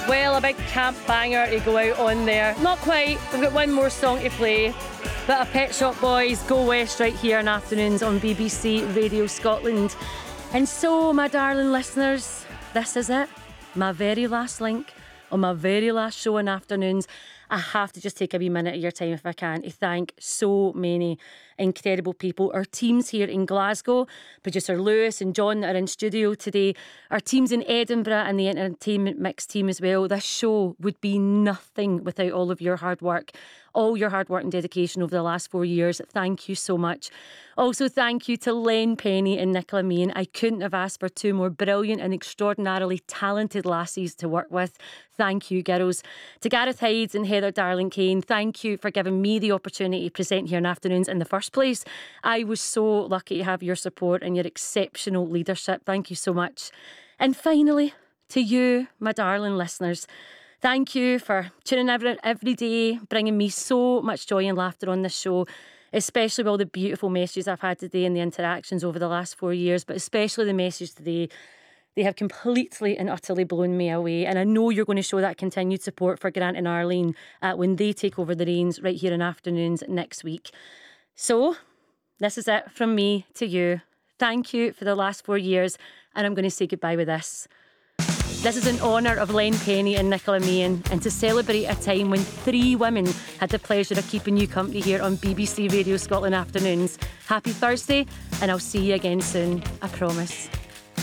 Well, a big camp banger to go out on there. Not quite, we've got one more song to play. But a Pet Shop Boys, Go West, right here in afternoons on BBC Radio Scotland. And so, my darling listeners, this is it. My very last link on my very last show in afternoons. I have to just take a wee minute of your time if I can to thank so many incredible people. Our teams here in Glasgow, producer Lewis and John that are in studio today, our teams in Edinburgh and the Entertainment Mix team as well. This show would be nothing without all of your hard work. All your hard work and dedication over the last 4 years. Thank you so much. Also, thank you to Len Penny and Nicola Meehan. I couldn't have asked for two more brilliant and extraordinarily talented lassies to work with. Thank you, girls. To Gareth Hydes and Heather Darling-Kane, thank you for giving me the opportunity to present here in afternoons in the first place. I was so lucky to have your support and your exceptional leadership. Thank you so much. And finally, to you, my darling listeners, thank you for tuning in every day, bringing me so much joy and laughter on this show, especially with all the beautiful messages I've had today and the interactions over the last 4 years, but especially the message today. They have completely and utterly blown me away. And I know you're going to show that continued support for Grant and Arlene when they take over the reins right here in afternoons next week. So, this is it from me to you. Thank you for the last 4 years, and I'm going to say goodbye with this. This is in honour of Len Penny and Nicola Meehan, and to celebrate a time when 3 women had the pleasure of keeping you company here on BBC Radio Scotland afternoons. Happy Thursday, and I'll see you again soon, I promise.